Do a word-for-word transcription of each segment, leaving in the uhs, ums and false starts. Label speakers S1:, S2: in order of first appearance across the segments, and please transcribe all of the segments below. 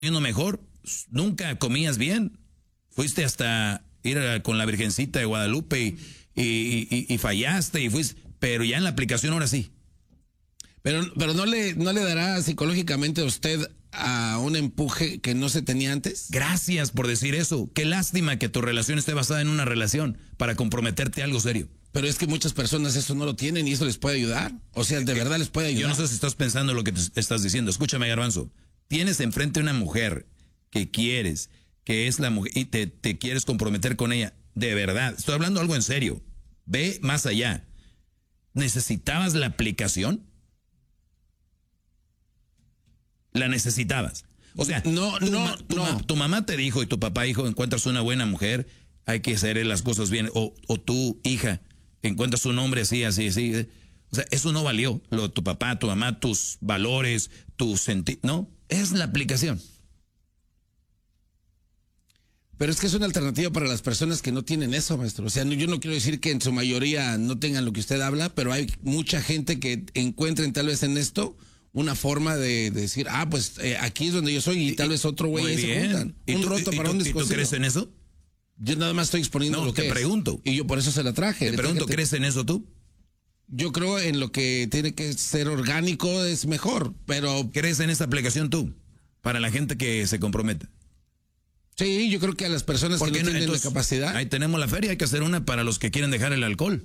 S1: yendo mejor, nunca comías bien, fuiste hasta ir a, con la Virgencita de Guadalupe y, y, y, y fallaste y fuiste, pero ya en la aplicación ahora sí.
S2: Pero, pero no le, no le dará psicológicamente a usted a un empuje que no se tenía antes.
S1: Gracias por decir eso. Qué lástima que tu relación esté basada en una relación para comprometerte a algo serio.
S2: Pero es que muchas personas eso no lo tienen y eso les puede ayudar. O sea, de verdad les puede ayudar.
S1: Yo no sé si estás pensando lo que te estás diciendo. Escúchame, Garbanzo. Tienes enfrente una mujer que quieres, que es la mujer, y te, te quieres comprometer con ella. De verdad. Estoy hablando algo en serio. Ve más allá. ¿Necesitabas la aplicación? La necesitabas. O sea,
S2: no,
S1: tu,
S2: no,
S1: tu,
S2: no.
S1: tu mamá te dijo y tu papá dijo, encuentras una buena mujer, hay que hacer las cosas bien. O, o tu hija, encuentras un hombre así, así, así. O sea, eso no valió. Lo de tu papá, tu mamá, tus valores, tu sentido. No, es la aplicación.
S2: Pero es que es una alternativa para las personas que no tienen eso, maestro. O sea, yo no quiero decir que en su mayoría no tengan lo que usted habla, pero hay mucha gente que encuentren tal vez en esto una forma de, de decir, ah, pues eh, aquí es donde yo soy y tal vez otro güey se juntan. Un
S1: tú,
S2: roto
S1: y,
S2: para
S1: y,
S2: un
S1: ¿Y tú crees en eso?
S2: Yo nada más estoy exponiendo
S1: no,
S2: lo que
S1: te
S2: es.
S1: pregunto.
S2: Y yo por eso se la traje.
S1: Te pregunto,
S2: te...
S1: ¿crees en eso tú?
S2: Yo creo en lo que tiene que ser orgánico es mejor, pero...
S1: ¿Crees en esta aplicación tú? Para la gente que se comprometa.
S2: Sí, yo creo que a las personas que no tienen entonces, la capacidad...
S1: Ahí tenemos la feria, hay que hacer una para los que quieren dejar el alcohol.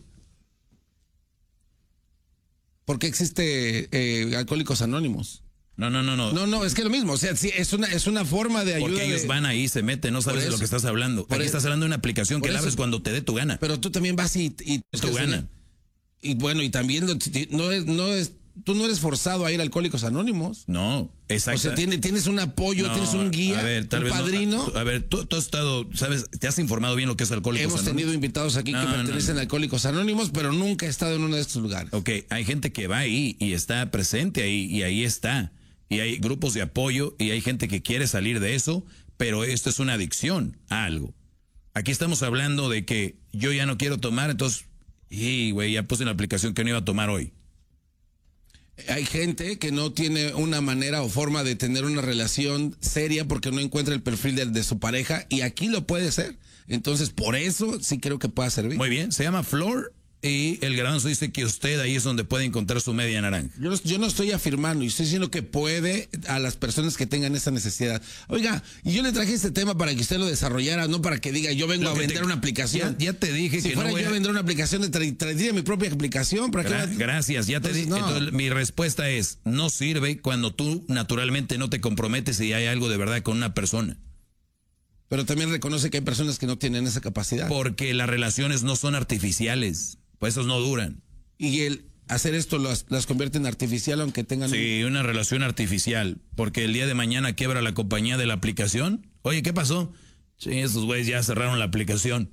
S2: ¿Por qué existe eh, Alcohólicos Anónimos?
S1: No, no, no, no.
S2: No, no, es que es lo mismo. O sea, sí, es una, es una forma de ayuda.
S1: Porque ellos
S2: de...
S1: van ahí, se meten, no sabes de lo que estás hablando. Aquí eso. Estás hablando de una aplicación que la abres cuando te dé tu gana.
S2: Pero tú también vas y... y
S1: es tu gana.
S2: Y bueno, y también no es, no es, tú no eres forzado a ir a Alcohólicos Anónimos.
S1: No, exacto.
S2: O sea, tienes, tienes un apoyo, no, tienes un guía, a ver, tal un vez padrino.
S1: No, a ver, tú, tú has estado, ¿sabes? ¿Te has informado bien lo que es Alcohólicos
S2: Hemos
S1: Anónimos?
S2: Hemos tenido invitados aquí no, que pertenecen no, no. a Alcohólicos Anónimos, pero nunca he estado en uno de estos lugares.
S1: Ok, hay gente que va ahí y está presente ahí y ahí está. Y hay grupos de apoyo y hay gente que quiere salir de eso, pero esto es una adicción a algo. Aquí estamos hablando de que yo ya no quiero tomar, entonces, y güey, ya puse en la aplicación que no iba a tomar hoy.
S2: Hay gente que no tiene una manera o forma de tener una relación seria porque no encuentra el perfil de, de su pareja y aquí lo puede ser. Entonces, por eso sí creo que pueda servir.
S1: Muy bien, se llama Flor. Y el Garbanzo dice que usted ahí es donde puede encontrar su media naranja.
S2: Yo no, yo no estoy afirmando, y estoy diciendo que puede a las personas que tengan esa necesidad. Oiga, y yo le traje este tema para que usted lo desarrollara, no para que diga, yo vengo lo a vender te, una aplicación.
S1: Ya, ya te dije
S2: si
S1: que
S2: fuera
S1: no voy
S2: yo a vender una aplicación, tra traería mi propia aplicación. ¿Para
S1: Gra
S2: qué?
S1: Gracias, ya te dije. No. Entonces, mi respuesta es, no sirve cuando tú naturalmente no te comprometes y hay algo de verdad con una persona.
S2: Pero también reconoce que hay personas que no tienen esa capacidad.
S1: Porque las relaciones no son artificiales. Pues esos no duran.
S2: Y el hacer esto las, las convierte en artificial aunque tengan...
S1: Sí,
S2: un...
S1: una relación artificial. Porque el día de mañana quiebra la compañía de la aplicación. Oye, ¿qué pasó? Sí, esos güeyes ya cerraron la aplicación.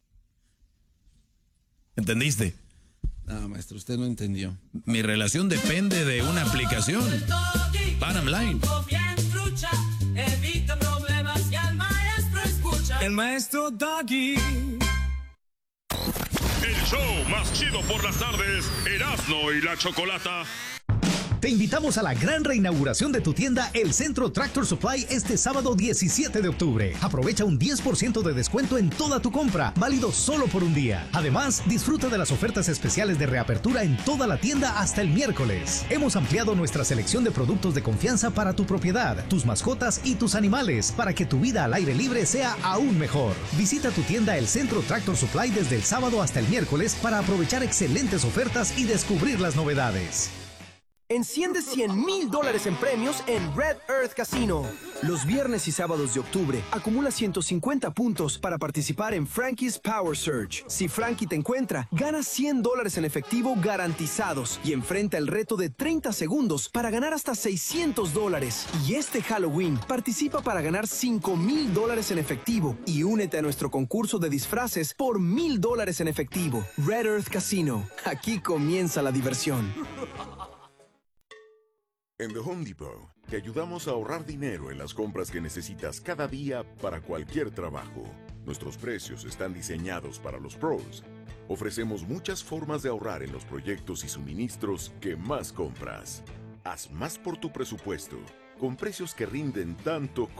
S1: ¿Entendiste?
S2: No, maestro, usted no entendió.
S1: Mi relación depende de una aplicación. Bottom line.
S3: El maestro Doggy.
S4: El show más chido por las tardes, Erasmo y la Chocolata.
S5: Te invitamos a la gran reinauguración de tu tienda El Centro Tractor Supply este sábado diecisiete de octubre. Aprovecha un diez por ciento de descuento en toda tu compra, válido solo por un día. Además, disfruta de las ofertas especiales de reapertura en toda la tienda hasta el miércoles. Hemos ampliado nuestra selección de productos de confianza para tu propiedad, tus mascotas y tus animales, para que tu vida al aire libre sea aún mejor. Visita tu tienda El Centro Tractor Supply desde el sábado hasta el miércoles para aprovechar excelentes ofertas y descubrir las novedades.
S6: Enciende cien mil dólares en premios en Red Earth Casino. Los viernes y sábados de octubre, acumula ciento cincuenta puntos para participar en Frankie's Power Surge. Si Frankie te encuentra, gana cien dólares en efectivo garantizados y enfrenta el reto de treinta segundos para ganar hasta seiscientos dólares. Y este Halloween, participa para ganar cinco mil dólares en efectivo y únete a nuestro concurso de disfraces por mil dólares en efectivo. Red Earth Casino. Aquí comienza la diversión.
S7: En The Home Depot, te ayudamos a ahorrar dinero en las compras que necesitas cada día para cualquier trabajo. Nuestros precios están diseñados para los pros. Ofrecemos muchas formas de ahorrar en los proyectos y suministros que más compras. Haz más por tu presupuesto con precios que rinden tanto